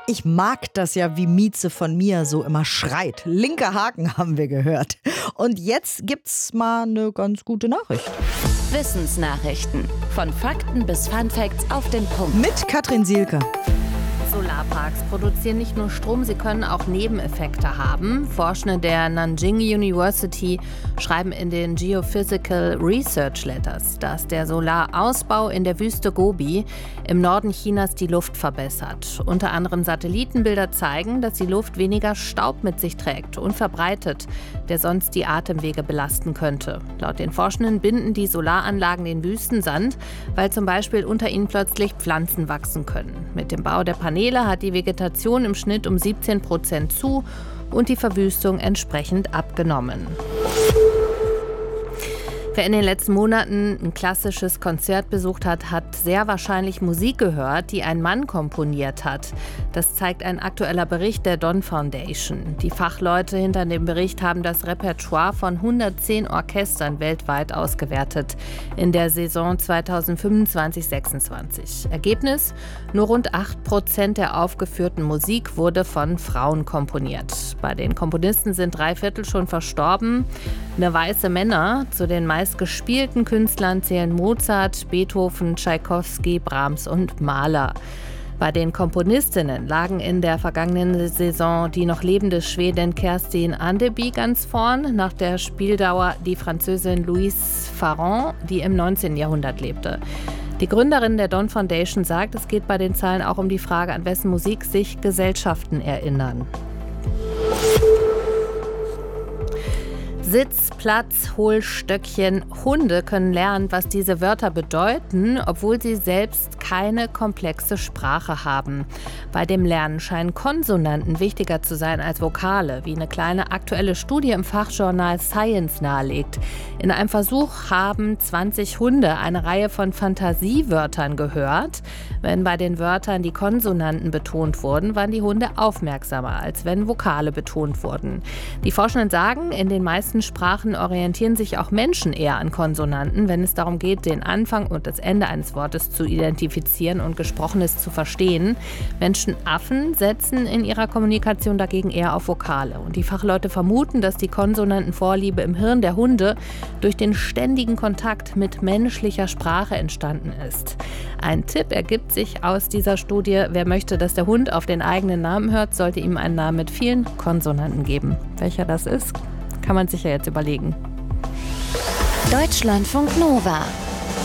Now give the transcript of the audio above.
Ich mag das ja, wie Mieze von mir so immer schreit. Linker Haken haben wir gehört. Und jetzt gibt's mal eine ganz gute Nachricht. Wissensnachrichten. Von Fakten bis Funfacts auf den Punkt. Mit Katrin Sielke. Solarparks produzieren nicht nur Strom, sie können auch Nebeneffekte haben. Forschende der Nanjing University schreiben in den Geophysical Research Letters, dass der Solarausbau in der Wüste Gobi im Norden Chinas die Luft verbessert. Unter anderem Satellitenbilder zeigen, dass die Luft weniger Staub mit sich trägt und verbreitet, der sonst die Atemwege belasten könnte. Laut den Forschenden binden die Solaranlagen den Wüstensand, weil zum Beispiel unter ihnen plötzlich Pflanzen wachsen können. Mit dem Bau der Paneele hat die Vegetation im Schnitt um 17% zu und die Verwüstung entsprechend abgenommen. Wer in den letzten Monaten ein klassisches Konzert besucht hat, hat sehr wahrscheinlich Musik gehört, die ein Mann komponiert hat. Das zeigt ein aktueller Bericht der Don Foundation. Die Fachleute hinter dem Bericht haben das Repertoire von 110 Orchestern weltweit ausgewertet in der Saison 2025/26. Ergebnis: Nur rund 8% der aufgeführten Musik wurde von Frauen komponiert. Bei den Komponisten sind 3/4 schon verstorben. Weiße Männer. Zu den meistgespielten Künstlern zählen Mozart, Beethoven, Tschaikowski, Brahms und Mahler. Bei den Komponistinnen lagen in der vergangenen Saison die noch lebende Schwedin Kerstin Andeby ganz vorn, nach der Spieldauer die Französin Louise Farron, die im 19. Jahrhundert lebte. Die Gründerin der Don Foundation sagt, es geht bei den Zahlen auch um die Frage, an wessen Musik sich Gesellschaften erinnern. Sitz, Platz, Hohlstöckchen. Hunde können lernen, was diese Wörter bedeuten, obwohl sie selbst keine komplexe Sprache haben. Bei dem Lernen scheinen Konsonanten wichtiger zu sein als Vokale, wie eine kleine aktuelle Studie im Fachjournal Science nahelegt. In einem Versuch haben 20 Hunde eine Reihe von Fantasiewörtern gehört. Wenn bei den Wörtern die Konsonanten betont wurden, waren die Hunde aufmerksamer, als wenn Vokale betont wurden. Die Forschenden sagen, in den meisten Sprachen orientieren sich auch Menschen eher an Konsonanten, wenn es darum geht, den Anfang und das Ende eines Wortes zu identifizieren und Gesprochenes zu verstehen. Menschenaffen setzen in ihrer Kommunikation dagegen eher auf Vokale. Und die Fachleute vermuten, dass die Konsonantenvorliebe im Hirn der Hunde durch den ständigen Kontakt mit menschlicher Sprache entstanden ist. Ein Tipp ergibt sich aus dieser Studie: Wer möchte, dass der Hund auf den eigenen Namen hört, sollte ihm einen Namen mit vielen Konsonanten geben. Welcher das ist, kann man sich ja jetzt überlegen. Deutschlandfunk Nova